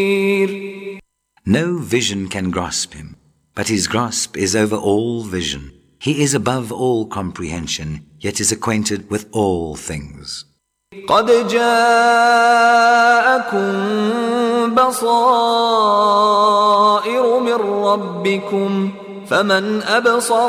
No vision can grasp him, but his grasp is over all vision. He is above all comprehension, yet is acquainted with all things. قد جاءكم بصائر من ربكم فمن أبصر